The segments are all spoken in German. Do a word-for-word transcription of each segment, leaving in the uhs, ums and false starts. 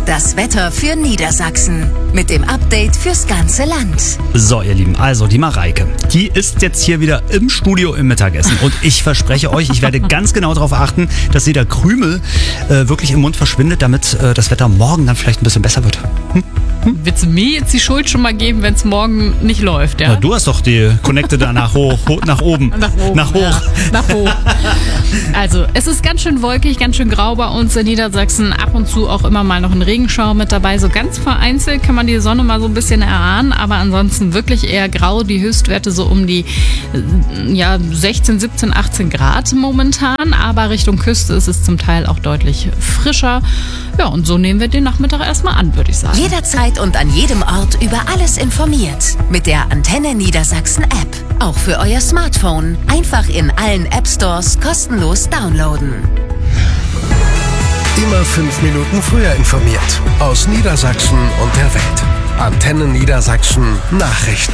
Das Wetter für Niedersachsen mit dem Update fürs ganze Land. So, ihr Lieben, also die Mareike, die ist jetzt hier wieder im Studio im Mittagessen. Und ich verspreche euch, ich werde ganz genau darauf achten, dass jeder Krümel äh, wirklich im Mund verschwindet, damit äh, das Wetter morgen dann vielleicht ein bisschen besser wird. Hm? Hm? Willst du mir jetzt die Schuld schon mal geben, wenn es morgen nicht läuft, ja? Na, du hast doch die Connecte da nach hoch, hoch nach oben. Nach oben, nach hoch. Ja, nach hoch. Also, es ist ganz schön wolkig, ganz schön grau bei uns in Niedersachsen. Ab und zu auch immer mal noch ein Regenschauer mit dabei. So ganz vereinzelt kann man die Sonne mal so ein bisschen erahnen, aber ansonsten wirklich eher grau. Die Höchstwerte so um die ja, sechzehn, siebzehn, achtzehn Grad momentan. Aber Richtung Küste ist es zum Teil auch deutlich frischer. Ja, und so nehmen wir den Nachmittag erstmal an, würde ich sagen. Jederzeit und an jedem Ort über alles informiert. Mit der Antenne Niedersachsen App. Auch für euer Smartphone. Einfach in allen App Stores kostenlos downloaden. Immer fünf Minuten früher informiert. Aus Niedersachsen und der Welt. Antenne Niedersachsen Nachrichten.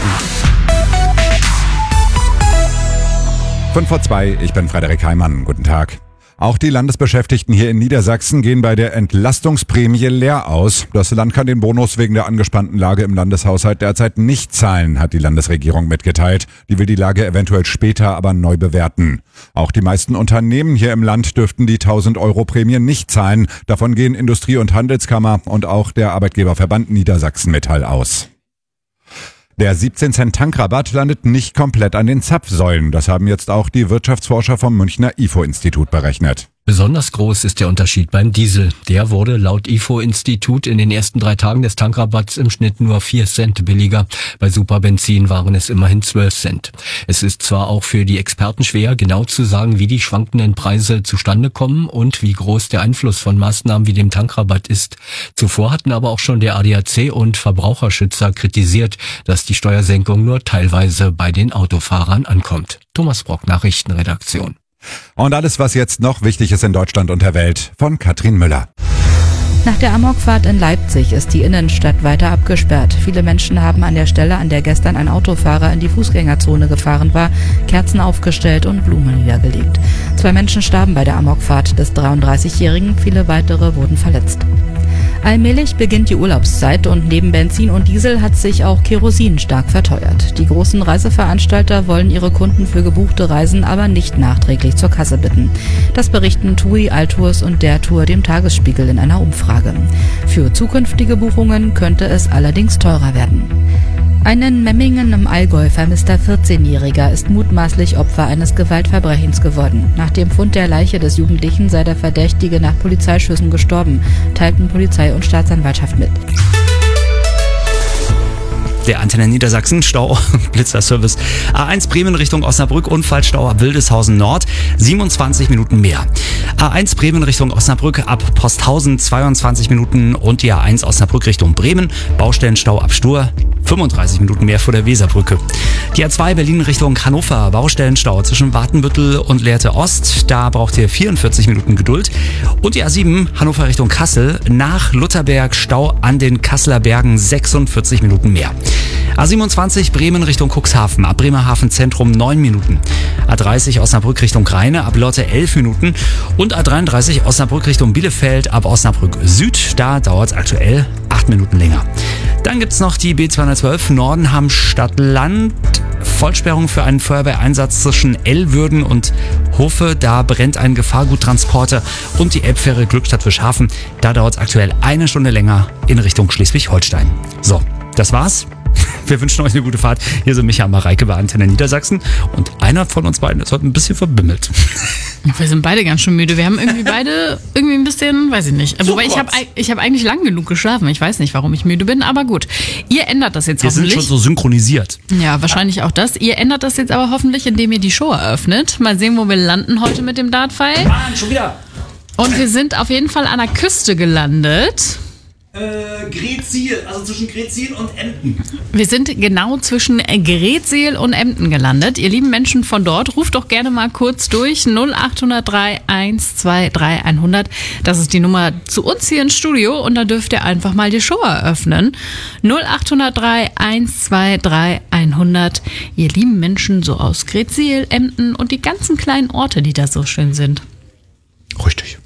Fünf vor zwei, ich bin Frederik Heimann. Guten Tag. Auch die Landesbeschäftigten hier in Niedersachsen gehen bei der Entlastungsprämie leer aus. Das Land kann den Bonus wegen der angespannten Lage im Landeshaushalt derzeit nicht zahlen, hat die Landesregierung mitgeteilt. Die will die Lage eventuell später aber neu bewerten. Auch die meisten Unternehmen hier im Land dürften die tausend Euro Prämie nicht zahlen. Davon gehen Industrie- und Handelskammer und auch der Arbeitgeberverband Niedersachsen Metall aus. Der siebzehn Cent Tankrabatt landet nicht komplett an den Zapfsäulen. Das haben jetzt auch die Wirtschaftsforscher vom Münchner I F O-Institut berechnet. Besonders groß ist der Unterschied beim Diesel. Der wurde laut I F O-Institut in den ersten drei Tagen des Tankrabatts im Schnitt nur vier Cent billiger. Bei Superbenzin waren es immerhin zwölf Cent. Es ist zwar auch für die Experten schwer, genau zu sagen, wie die schwankenden Preise zustande kommen und wie groß der Einfluss von Maßnahmen wie dem Tankrabatt ist. Zuvor hatten aber auch schon der A D A C und Verbraucherschützer kritisiert, dass die Steuersenkung nur teilweise bei den Autofahrern ankommt. Thomas Brock, Nachrichtenredaktion. Und alles, was jetzt noch wichtig ist in Deutschland und der Welt, von Katrin Müller. Nach der Amokfahrt in Leipzig ist die Innenstadt weiter abgesperrt. Viele Menschen haben an der Stelle, an der gestern ein Autofahrer in die Fußgängerzone gefahren war, Kerzen aufgestellt und Blumen niedergelegt. Zwei Menschen starben bei der Amokfahrt des dreiunddreißigjährigen, viele weitere wurden verletzt. Allmählich beginnt die Urlaubszeit und neben Benzin und Diesel hat sich auch Kerosin stark verteuert. Die großen Reiseveranstalter wollen ihre Kunden für gebuchte Reisen aber nicht nachträglich zur Kasse bitten. Das berichten TUI, Altours und der Tour dem Tagesspiegel in einer Umfrage. Für zukünftige Buchungen könnte es allerdings teurer werden. Ein in Memmingen im Allgäu vermisster vierzehnjähriger ist mutmaßlich Opfer eines Gewaltverbrechens geworden. Nach dem Fund der Leiche des Jugendlichen sei der Verdächtige nach Polizeischüssen gestorben, teilten Polizei und Staatsanwaltschaft mit. Der Antenne Niedersachsen, Stau, Blitzerservice. A eins Bremen Richtung Osnabrück, Unfallstau ab Wildeshausen Nord, siebenundzwanzig Minuten mehr. A eins Bremen Richtung Osnabrück ab Posthausen, zweiundzwanzig Minuten. Und die A eins Osnabrück Richtung Bremen, Baustellenstau ab Stur, fünfunddreißig Minuten mehr vor der Weserbrücke. Die A zwei Berlin Richtung Hannover, Baustellenstau zwischen Wartenbüttel und Lehrte Ost, da braucht ihr vierundvierzig Minuten Geduld. Und die A sieben Hannover Richtung Kassel, nach Lutherberg, Stau an den Kasseler Bergen, sechsundvierzig Minuten mehr. A siebenundzwanzig Bremen Richtung Cuxhaven, ab Bremerhaven Zentrum neun Minuten. A dreißig Osnabrück Richtung Rheine, ab Lotte elf Minuten. Und A dreiunddreißig Osnabrück Richtung Bielefeld, ab Osnabrück Süd, da dauert es aktuell acht Minuten länger. Dann gibt's noch die B zweihundertzwölf Nordenham Stadt-Land. Vollsperrung für einen Feuerwehreinsatz zwischen Ellwürden und Hofe. Da brennt ein Gefahrguttransporter. Und die Elbfähre Glückstadt-Fischhafen. Da dauert es aktuell eine Stunde länger in Richtung Schleswig-Holstein. So, das war's. Wir wünschen euch eine gute Fahrt. Hier sind Micha und Mareike bei Antenne Niedersachsen. Und einer von uns beiden ist heute ein bisschen verbimmelt. Wir sind beide ganz schön müde. Wir haben irgendwie beide irgendwie ein bisschen, weiß ich nicht. So Wobei ich habe ich hab eigentlich lang genug geschlafen. Ich weiß nicht, warum ich müde bin, aber gut. Ihr ändert das jetzt Wir hoffentlich. Wir sind schon so synchronisiert. Ja, wahrscheinlich auch das. Ihr ändert das jetzt aber hoffentlich, indem ihr die Show eröffnet. Mal sehen, wo wir landen heute mit dem Dartpfeil. Mann, schon wieder. Und wir sind auf jeden Fall an der Küste gelandet. Äh, Greetsiel, also zwischen Greetsiel und Emden. Wir sind genau zwischen Greetsiel und Emden gelandet. Ihr lieben Menschen von dort, ruft doch gerne mal kurz durch. null acht null drei eins zwei drei hundert. Das ist die Nummer zu uns hier ins Studio und da dürft ihr einfach mal die Show eröffnen. null acht null drei eins zwei drei hundert. Ihr lieben Menschen so aus Greetsiel, Emden und die ganzen kleinen Orte, die da so schön sind. Richtig.